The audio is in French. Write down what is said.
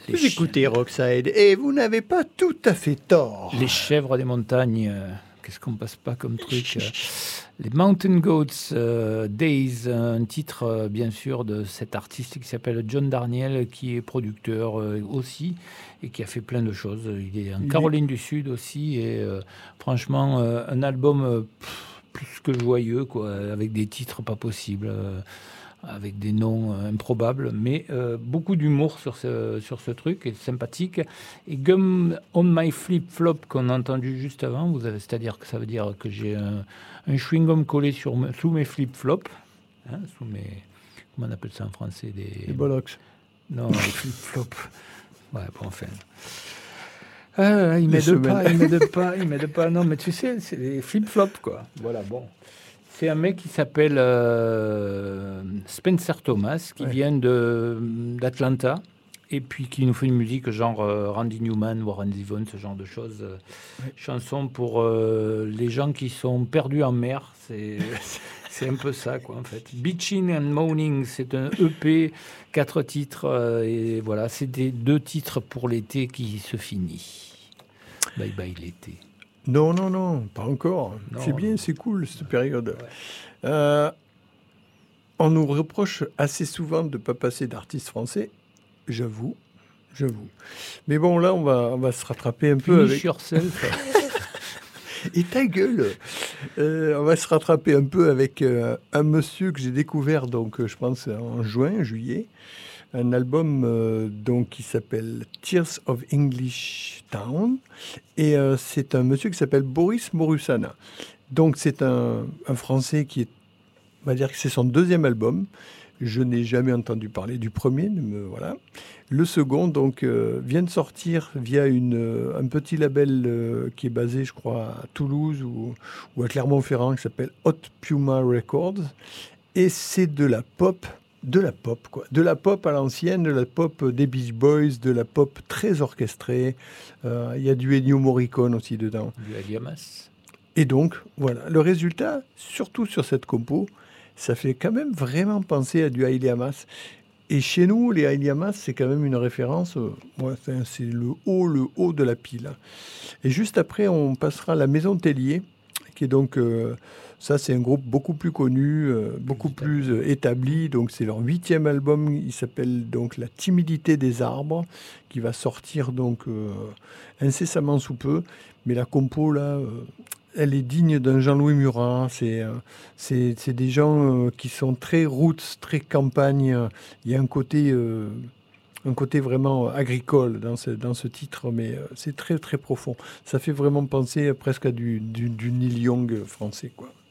Vous écoutez Rockside et vous n'avez pas tout à fait tort. Les chèvres des montagnes, qu'est-ce qu'on passe pas comme truc Les Mountain Goats Days, un titre bien sûr de cet artiste qui s'appelle John Darnielle, qui est producteur aussi et qui a fait plein de choses. Il est en Caroline du Sud aussi et franchement un album plus que joyeux, quoi, avec des titres pas possibles. Avec des noms improbables, mais beaucoup d'humour sur ce truc, et sympathique. Et Gum on my flip-flop qu'on a entendu juste avant, c'est-à-dire que ça veut dire que j'ai un chewing-gum collé sous mes flip-flops, hein, sous mes... Comment on appelle ça en français? Des bollocks. Non, les flip-flops. Ouais, bon, enfin... il m'aide pas. Non, mais tu sais, c'est des flip-flops, quoi. Voilà, bon. C'est un mec qui s'appelle Spencer Thomas, qui vient d'Atlanta, et puis qui nous fait une musique genre Randy Newman, Warren Zevon, ce genre de choses. Chanson pour les gens qui sont perdus en mer. C'est un peu ça, quoi, en fait. Bitchin' and Moaning, c'est un EP, 4 titres, et voilà, c'est des 2 titres pour l'été qui se finit. Bye bye l'été. Non, pas encore. Non, c'est bien, c'est cool cette période. Ouais. On nous reproche assez souvent de ne pas passer d'artistes français, j'avoue. Mais bon, là, on va se rattraper un peu avec... Et ta gueule. On va se rattraper un peu avec un monsieur que j'ai découvert, donc je pense en juillet. Un album donc, qui s'appelle Tears of English Town. Et c'est un monsieur qui s'appelle Boris Morussana. Donc c'est un Français qui est, on va dire que c'est son 2e album. Je n'ai jamais entendu parler du premier. Voilà. Le second donc, vient de sortir via un petit label qui est basé, je crois, à Toulouse ou à Clermont-Ferrand, qui s'appelle Hot Puma Records. Et c'est de la pop, quoi. De la pop à l'ancienne, de la pop des Beach Boys, de la pop très orchestrée. Il y a du Ennio Morricone aussi dedans. Du Aliamas. Et donc, voilà. Le résultat, surtout sur cette compo, ça fait quand même vraiment penser à du Haile Hamas. Et chez nous, les Haile Hamas, c'est quand même une référence. C'est le haut de la pile. Et juste après, on passera à la Maison Tellier, qui est donc... ça, c'est un groupe beaucoup plus connu, beaucoup plus établi. Donc, c'est leur 8e album. Il s'appelle donc La Timidité des arbres, qui va sortir donc incessamment sous peu. Mais la compo, là, elle est digne d'un Jean-Louis Murat. C'est des gens qui sont très roots, très campagne. Il y a un côté vraiment agricole dans ce titre, mais c'est très, très profond. Ça fait vraiment penser presque à du Neil Young français, quoi.